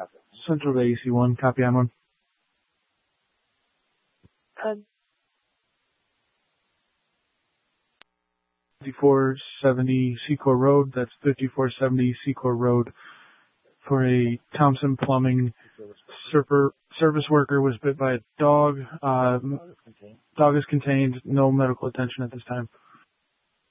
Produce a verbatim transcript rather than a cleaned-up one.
Central to A C one, copy on one. Um, fifty-four seventy Secor Road, that's fifty-four seventy Secor Road, for a Thompson Plumbing server, service worker was bit by a dog. Uh, dog is contained, no medical attention at this time.